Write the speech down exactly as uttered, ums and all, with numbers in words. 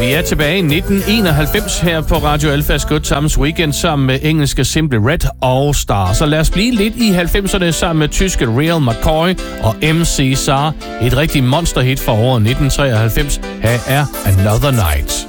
Vi er tilbage i nitten enoghalvfems her på Radio Alphas Good Times Weekend sammen med engelske Simply Red All Star. Så lad os blive lidt i halvfemserne sammen med tyske Real McCoy og M C Sar. Et rigtig monsterhit fra året nitten treoghalvfems. Her er Another Night.